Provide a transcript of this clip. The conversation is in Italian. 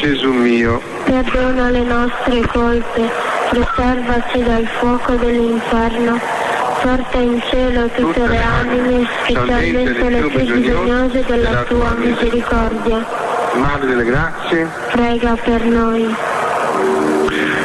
Gesù mio, perdona le nostre colpe, preservaci dal fuoco dell'inferno, porta in cielo tutte le anime, specialmente le più bisognose della tua misericordia. Madre delle grazie, prega per noi.